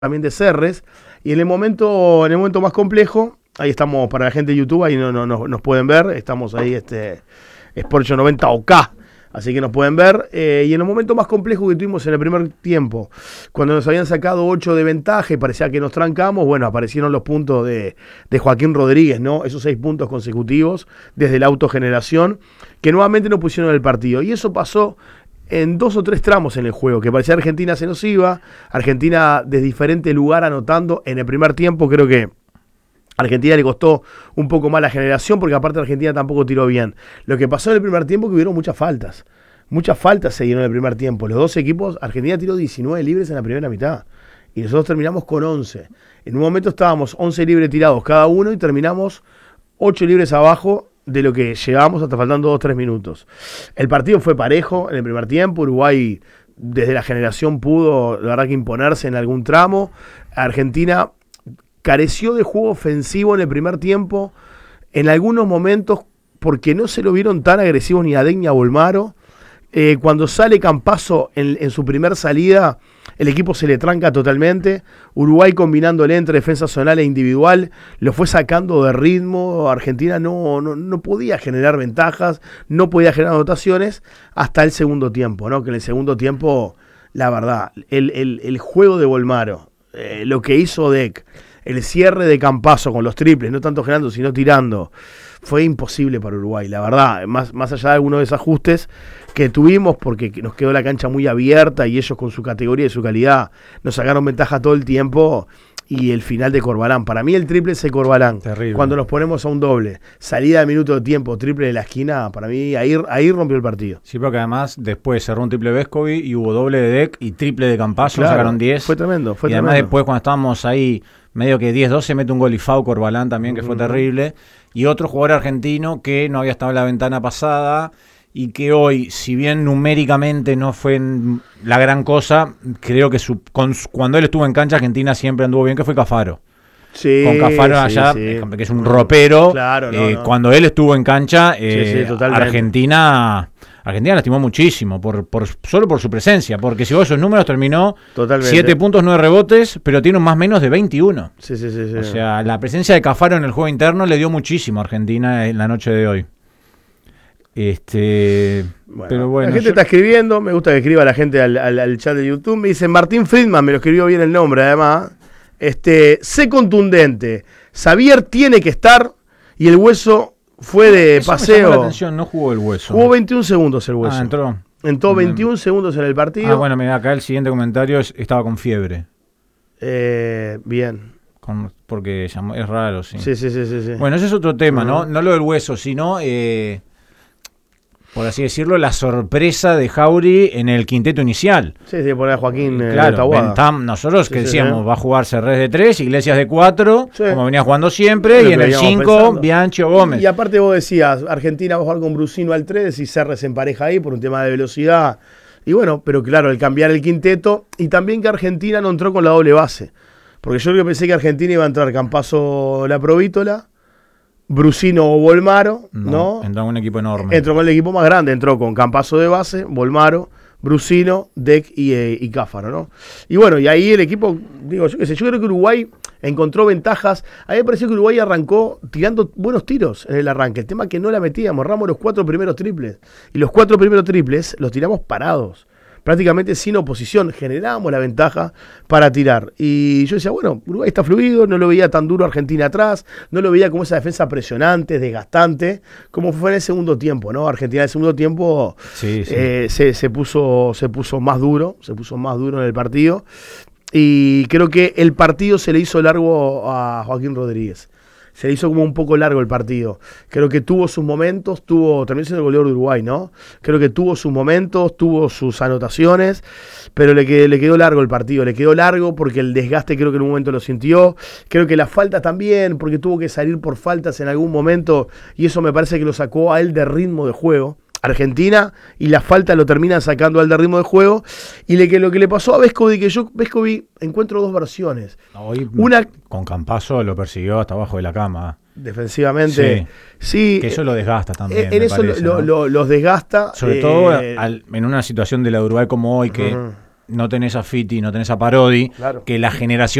también de Serres, y en el momento más complejo, ahí estamos para la gente de YouTube, ahí nos pueden ver, estamos ahí, Sport 90 OK, así que nos pueden ver, y en el momento más complejo que tuvimos en el primer tiempo, cuando nos habían sacado 8 de ventaja y parecía que nos trancamos, bueno, aparecieron los puntos de Joaquín Rodríguez, ¿no? Esos 6 puntos consecutivos desde la autogeneración, que nuevamente nos pusieron en el partido, y eso pasó en 2 o 3 tramos en el juego, que parecía Argentina se nos iba, Argentina de diferente lugar anotando. En el primer tiempo creo que a Argentina le costó un poco más la generación, porque aparte Argentina tampoco tiró bien. Lo que pasó en el primer tiempo es que hubieron muchas faltas se dieron en el primer tiempo. Los dos equipos, Argentina tiró 19 libres en la primera mitad, y nosotros terminamos con 11. En un momento estábamos 11 libres tirados cada uno, y terminamos 8 libres abajo de lo que llegábamos hasta faltando 2 o 3 minutos. El partido fue parejo en el primer tiempo. Uruguay desde la generación pudo, la verdad, que imponerse en algún tramo. Argentina careció de juego ofensivo en el primer tiempo en algunos momentos, porque no se lo vieron tan agresivos ni a Dec ni a Bolmaro. Cuando sale Campazzo en su primer salida, el equipo se le tranca totalmente. Uruguay, combinándole entre defensa zonal e individual, lo fue sacando de ritmo. Argentina no podía generar ventajas, no podía generar anotaciones hasta el segundo tiempo, ¿no? Que en el segundo tiempo, la verdad, el juego de Bolmaro, lo que hizo Dec, el cierre de Campazzo con los triples, no tanto generando sino tirando, fue imposible para Uruguay, la verdad, más allá de algunos desajustes que tuvimos, porque nos quedó la cancha muy abierta y ellos con su categoría y su calidad nos sacaron ventaja todo el tiempo. Y el final de Corbalán, para mí el triple es de Corbalán. Terrible. Cuando nos ponemos a un doble, salida de minuto de tiempo, triple de la esquina, para mí ahí rompió el partido. Sí, porque además después cerró un triple Vescovi y hubo doble de Dec y triple de Campazzo, Claro, sacaron 10. Fue tremendo, y además después, cuando estábamos ahí medio que 10-12, mete un gol y Fau Corbalán también, que fue terrible. Y otro jugador argentino que no había estado en la ventana pasada y que hoy, si bien numéricamente no fue la gran cosa, creo que cuando él estuvo en cancha, Argentina siempre anduvo bien, que fue Cafaro. Sí, con Cafaro allá, que es un ropero. Claro, cuando él estuvo en cancha, totalmente. Argentina lastimó muchísimo, solo por su presencia, porque si vos esos números terminó totalmente. 7 puntos, 9 rebotes, pero tiene un más menos de 21. Sí. O sea, la presencia de Cafaro en el juego interno le dio muchísimo a Argentina en la noche de hoy. Pero bueno, la gente está escribiendo, me gusta que escriba la gente al chat de YouTube. Me dice Martín Friedman, me lo escribió bien el nombre además. Sé contundente, Xavier tiene que estar, y el Hueso fue de eso paseo. Me llamó la atención, no jugó el Hueso. Jugó 21 segundos el Hueso. Entró 21 segundos en el partido. Bueno, mira, acá el siguiente comentario estaba con fiebre. Bien. Porque es raro, sí. Sí. Bueno, ese es otro tema, ¿no? No lo del Hueso, sino, por así decirlo, la sorpresa de Jauri en el quinteto inicial. Sí, poner a Joaquín claro, nosotros que decíamos, va a jugar Serres de 3, Iglesias de 4, sí, como venía jugando siempre, y en el 5, Bianchi o Gómez. Y aparte vos decías, Argentina va a jugar con Brusino al 3, y Serres en pareja ahí por un tema de velocidad. Y bueno, pero claro, el cambiar el quinteto, y también que Argentina no entró con la doble base. Porque yo creo que pensé que Argentina iba a entrar Campazzo, La Provítola, Brusino o Bolmaro, ¿no? Entró con un equipo enorme. Entró con el equipo más grande, entró con Campazzo de base, Bolmaro, Brusino, Dec y Cáfaro, ¿no? Y bueno, y ahí el equipo, yo creo que Uruguay encontró ventajas. A mí me pareció que Uruguay arrancó tirando buenos tiros en el arranque. El tema es que no la metíamos, erramos los 4 primeros triples. Y los 4 primeros triples los tiramos parados, prácticamente sin oposición, generábamos la ventaja para tirar. Y yo decía, bueno, Uruguay está fluido, no lo veía tan duro Argentina atrás, no lo veía como esa defensa presionante, desgastante, como fue en el segundo tiempo, ¿no? Argentina en el segundo tiempo se puso más duro, en el partido, y creo que el partido se le hizo largo a Joaquín Rodríguez. Se le hizo como un poco largo el partido. Creo que tuvo sus momentos, también siendo el goleador de Uruguay, ¿no? Creo que tuvo sus momentos, tuvo sus anotaciones, pero le quedó largo el partido. Le quedó largo porque el desgaste creo que en un momento lo sintió. Creo que las faltas también, porque tuvo que salir por faltas en algún momento, y eso me parece que lo sacó a él de ritmo de juego. Argentina, y la falta lo termina sacando al de ritmo de juego. Y lo que le pasó a Vescovi, Vescovi encuentro 2 versiones. Hoy, una con Campazzo lo persiguió hasta abajo de la cama. Defensivamente, sí. Que eso lo desgasta también. En eso parece, los desgasta. Sobre todo en una situación de la de Uruguay como hoy, que no tenés a Fiti, no tenés a Parodi, Claro. que la generación